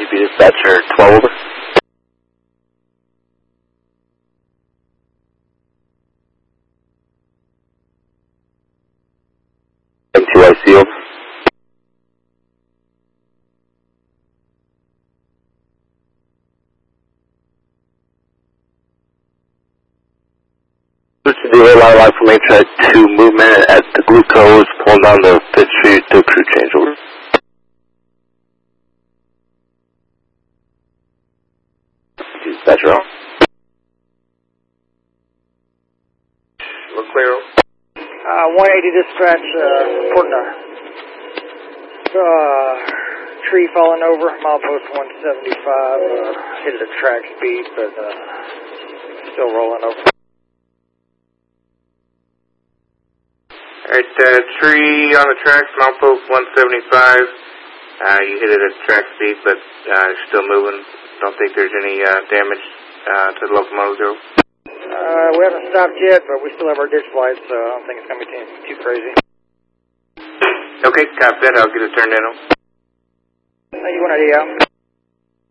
CB dispatcher 12 over. M2IC over. Switch to the line line from main track 2 movement at the glucose, pulling down the 5th Street to crew changeover. Dispatcher on. We're clear. 180 dispatch, reporting a tree falling over, milepost 175, hit it at track speed, but still rolling over. Alright, tree on the tracks, milepost 175. You hit it at track speed, but you're still moving. Don't think there's any damage to the locomotive, Joe. We haven't stopped yet, but we still have our ditch lights, so I don't think it's going to be too crazy. Okay, copy that. I'll get it turned in. 9180 out.